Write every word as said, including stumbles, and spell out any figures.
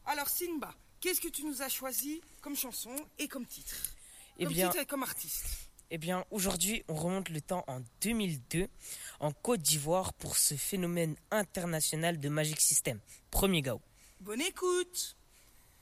Alors Simba, qu'est-ce que tu nous as choisi comme chanson et comme titre Eh Comme bien, titre et comme artiste. eh bien, aujourd'hui, on remonte le temps en deux mille deux, en Côte d'Ivoire, pour ce phénomène international de Magic System. Premier Gao. Bonne écoute.